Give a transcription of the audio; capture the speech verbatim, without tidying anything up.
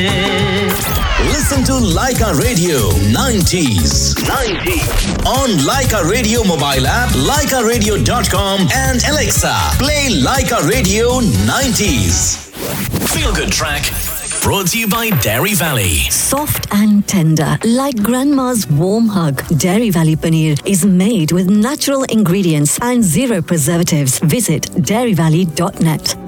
Listen to Laika Radio nineties. nineties. On Laika Radio mobile app, laika radio dot com and Alexa. Play Laika Radio nineties. Feel good track. Brought to you by Dairy Valley. Soft and tender, like grandma's warm hug. Dairy Valley paneer is made with natural ingredients and zero preservatives. Visit dairy valley dot net.